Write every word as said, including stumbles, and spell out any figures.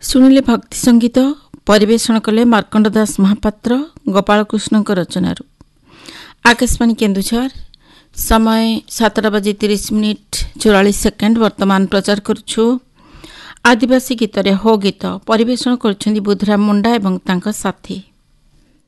ଶୁଣିଲେ ଭକ୍ତି ସଙ୍ଗୀତ ପରିବେଷଣ କଲେ ମାର୍କଣ୍ଡ ଦାସ ମହାପାତ୍ର ଗୋପାଳକୃଷ୍ଣଙ୍କ ରଚନାରୁ। ଆକାଶବାଣୀ କେନ୍ଦୁଝର ସମୟ ସାତଟା ବାଜି ତିରିଶ ମିନିଟ୍ ଚଉରାଳିଶ ସେକେଣ୍ଡ। ବର୍ତ୍ତମାନ ପ୍ରଚାର କରୁଛୁ ଆଦିବାସୀ ଗୀତରେ ହୋ ଗୀତ। ପରିବେଷଣ କରୁଛନ୍ତି ବୁଧରାମ ମୁଣ୍ଡା ଏବଂ ତାଙ୍କ ସାଥୀ।